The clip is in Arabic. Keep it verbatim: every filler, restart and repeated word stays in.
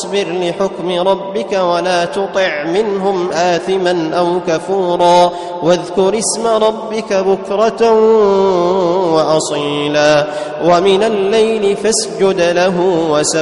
واصبر لحكم ربك ولا تطع منهم آثما أو كفورا واذكر اسم ربك بكرة وأصيلا ومن الليل فاسجد له وسبح